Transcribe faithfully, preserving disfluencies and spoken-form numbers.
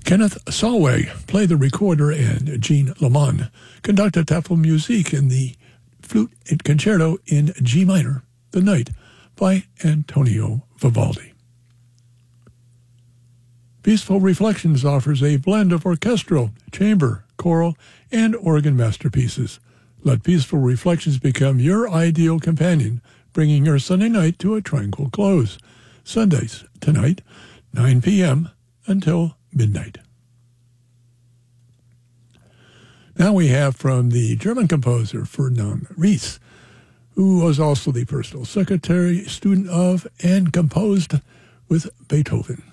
Kenneth Solway played the recorder, and Jean Lamont conducted Tafelmusik in the flute concerto in G minor, The Night, by Antonio Vivaldi. Peaceful Reflections offers a blend of orchestral, chamber, choral, and organ masterpieces. Let Peaceful Reflections become your ideal companion, bringing your Sunday night to a tranquil close. Sundays, tonight, nine p.m. until midnight. Now we have from the German composer Ferdinand Ries, who was also the personal secretary, student of, and composed with Beethoven.